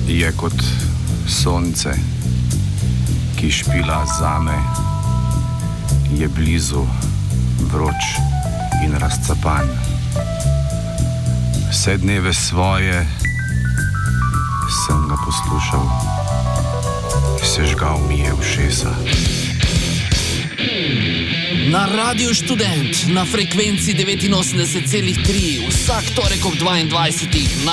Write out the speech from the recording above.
je kot sonce, ki špila zame, je blizu, vroč in razcapan. Vse dneve svoje sem ga poslušal, sežgal mi je ušesa. Na Radio Študent, na frekvenci 89,3, vsak torek ob 22.